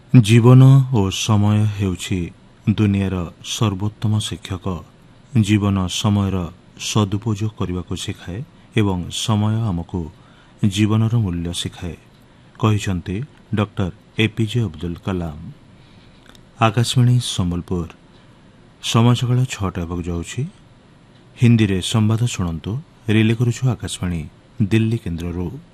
ଜୀବନ ଓ ସମୟ ହେଉଛି ଦୁନିଆର ସର୍ବୋତ୍ତମ ଶିକ୍ଷକ। ଜୀବନ ସମୟର ସଦୁପଯୋଗ କରିବାକୁ ଶିଖାଏ ଏବଂ ସମୟ ଆମକୁ ଜୀବନର ମୂଲ୍ୟ ଶିଖାଏ, କହିଛନ୍ତି ଡକ୍ଟର ଏପିଜେ ଅବଦୁଲ କଲାମ। ଆକାଶବାଣୀ ସମ୍ବଲପୁର। ସମୟ ସକାଳ 6ଟା ହେବାକୁ ଯାଉଛି। ହିନ୍ଦୀରେ ସମ୍ବାଦ ଶୁଣନ୍ତୁ। ରିଲେ କରୁଛୁ ଆକାଶବାଣୀ ଦିଲ୍ଲୀ କେନ୍ଦ୍ରରୁ।